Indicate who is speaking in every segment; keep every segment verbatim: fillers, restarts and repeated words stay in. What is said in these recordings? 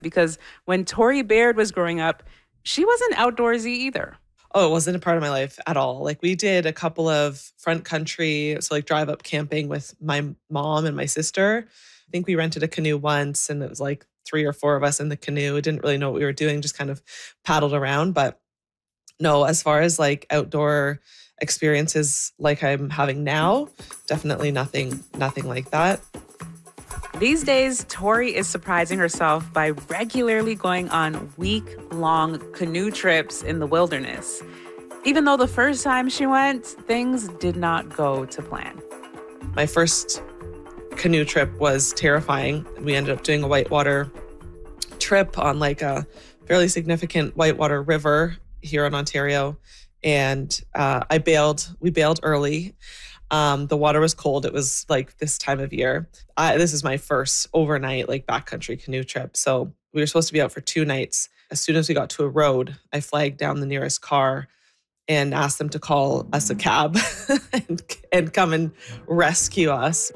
Speaker 1: Because when Tori Baird was growing up, she wasn't outdoorsy either.
Speaker 2: Oh, it wasn't a part of my life at all. Like we did a couple of front country, so like drive up camping with my mom and my sister. I think we rented a canoe once and it was like three or four of us in the canoe. We didn't really know what we were doing, just kind of paddled around. But no, as far as like outdoor experiences like I'm having now, definitely nothing, nothing like that.
Speaker 1: These days, Tori is surprising herself by regularly going on week-long canoe trips in the wilderness. Even though the first time she went, things did not go to plan.
Speaker 2: My first canoe trip was terrifying. We ended up doing a whitewater trip on like a fairly significant whitewater river here in Ontario. And uh, I bailed, we bailed early. Um, the water was cold. It was like this time of year. I, this is my first overnight like backcountry canoe trip. So we were supposed to be out for two nights. As soon as we got to a road, I flagged down the nearest car and asked them to call us a cab and, and come and rescue us.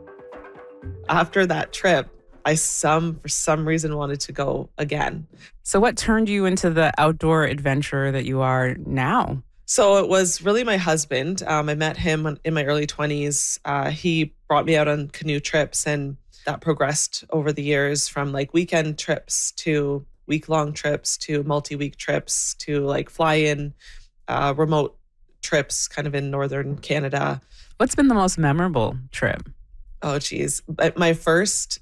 Speaker 2: After that trip, I some for some reason wanted to go again.
Speaker 1: So what turned you into the outdoor adventurer that you are now?
Speaker 2: So it was really my husband. Um, I met him in my early twenties. Uh, he brought me out on canoe trips, and that progressed over the years from like weekend trips to week-long trips to multi-week trips to like fly-in uh, remote trips kind of in northern Canada.
Speaker 1: What's been the most memorable trip?
Speaker 2: Oh, geez. My first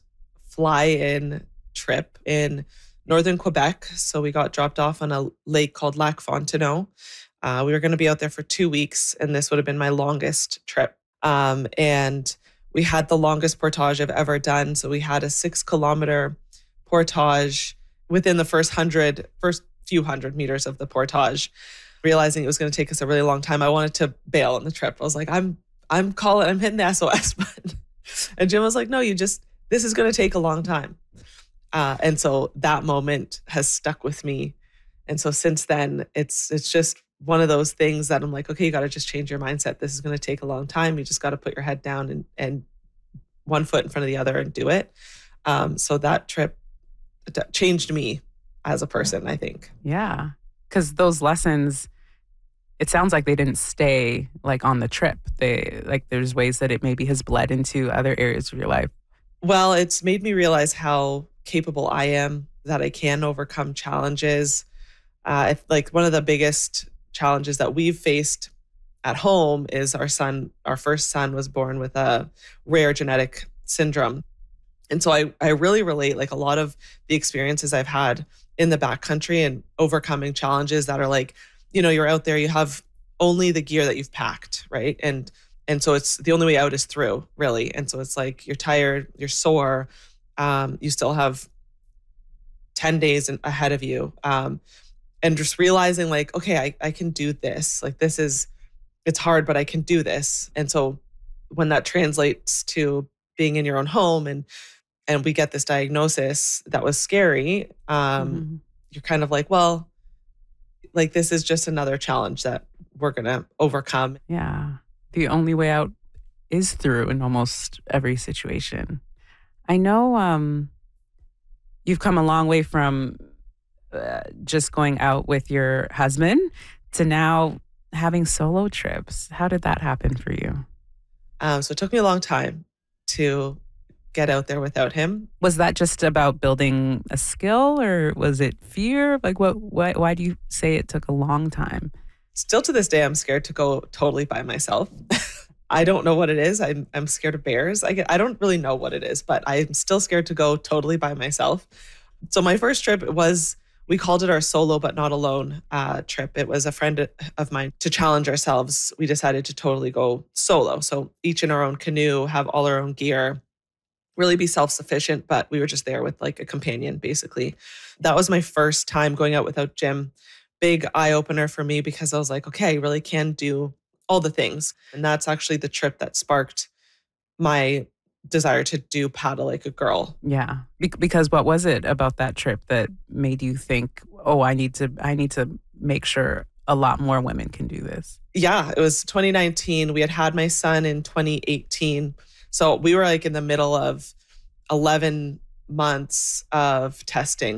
Speaker 2: fly-in trip in northern Quebec. So we got dropped off on a lake called Lac Fontenot. Uh, we were going to be out there for two weeks, and this would have been my longest trip. Um, and we had the longest portage I've ever done. So we had a six kilometer portage within the first hundred, first few hundred meters of the portage. Realizing it was going to take us a really long time, I wanted to bail on the trip. I was like, I'm, I'm calling, I'm hitting the S O S button. And Jim was like, no, you just, this is going to take a long time. Uh, and so that moment has stuck with me. And so since then, it's it's just one of those things that I'm like, okay, you got to just change your mindset. This is going to take a long time. You just got to put your head down and, and one foot in front of the other and do it. Um, so that trip changed me as a person, I think.
Speaker 1: Yeah. Because those lessons, it sounds like they didn't stay like on the trip. They like there's ways that it maybe has bled into other areas of your life.
Speaker 2: Well, it's made me realize how capable I am, that I can overcome challenges. Uh, like one of the biggest challenges that we've faced at home is our son, our first son was born with a rare genetic syndrome. And so I, I really relate like a lot of the experiences I've had in the backcountry and overcoming challenges that are like, you know, you're out there, you have only the gear that you've packed, right? And and so it's the only way out is through, really. And so it's like you're tired, you're sore, um, you still have ten days ahead of you. Um, and just realizing like, okay, I, I can do this. Like this is, it's hard, but I can do this. And so when that translates to being in your own home and and we get this diagnosis that was scary, um, mm-hmm. you're kind of like, well, like this is just another challenge that we're going to overcome.
Speaker 1: Yeah. The only way out is through in almost every situation. I know um, you've come a long way from uh, just going out with your husband to now having solo trips. How did that happen for you?
Speaker 2: Um, so it took me a long time to get out there without him.
Speaker 1: Was that just about building a skill, or was it fear? Like what, why, why do you say it took a long time?
Speaker 2: Still to this day, I'm scared to go totally by myself. I don't know what it is. I'm I'm scared of bears. I get, I don't really know what it is, but I'm still scared to go totally by myself. So my first trip was, we called it our solo but not alone uh, trip. It was a friend of mine. To challenge ourselves, we decided to totally go solo. So each in our own canoe, have all our own gear, really be self-sufficient, but we were just there with like a companion, basically. That was my first time going out without Jim. Big eye-opener for me because I was like, okay, I really can do all the things. And that's actually the trip that sparked my desire to do paddle like a girl.
Speaker 1: Yeah. Be- because what was it about that trip that made you think, oh, I need to, I need to make sure a lot more women can do this?
Speaker 2: Yeah, it was twenty nineteen. We had had my son in twenty eighteen. So we were like in the middle of eleven months of testing.